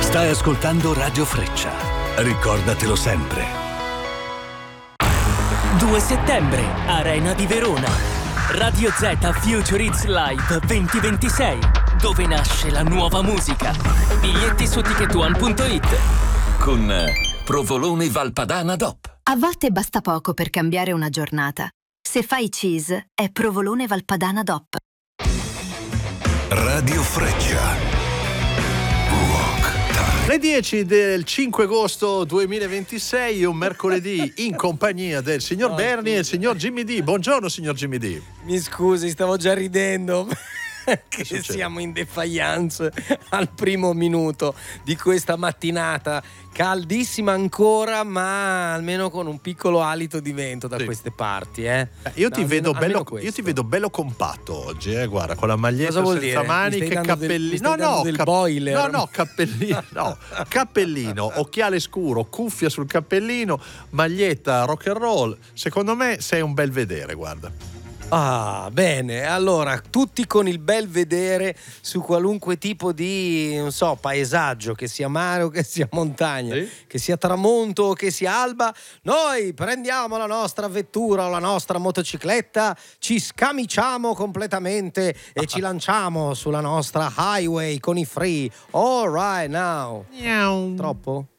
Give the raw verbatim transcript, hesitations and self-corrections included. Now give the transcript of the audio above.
Stai ascoltando Radio Freccia. Ricordatelo sempre. due settembre, Arena di Verona. Radio Z Future Hits Live duemilaventisei, dove nasce la nuova musica. Biglietti su ticket one punto it. Con Provolone Valpadana D O P. A volte basta poco per cambiare una giornata. Se fai cheese, è Provolone Valpadana D O P. Radio Freccia. Le dieci del cinque agosto duemilaventisei, un mercoledì in compagnia del signor Bernie e il signor Jimmy D. Buongiorno signor Jimmy D. Mi scusi, stavo già ridendo che siamo in defiance al primo minuto di questa mattinata caldissima ancora, ma almeno con un piccolo alito di vento da sì. queste parti, eh. Io ti no, vedo almeno, bello almeno io ti vedo bello compatto oggi, eh, guarda, con la maglietta Cosa vuol senza dire? maniche, cappellino. Del, no, no, del cap- boiler. no, no, cappellino, no, cappellino, occhiale scuro, cuffia sul cappellino, maglietta rock and roll. Secondo me sei un bel vedere, guarda. Ah, bene, allora tutti con il bel vedere su qualunque tipo di, non so, paesaggio, che sia mare o che sia montagna, sì? Che sia tramonto o che sia alba, noi prendiamo la nostra vettura o la nostra motocicletta, ci scamiciamo completamente e ci lanciamo sulla nostra highway con i free. All right now. Miau. Troppo?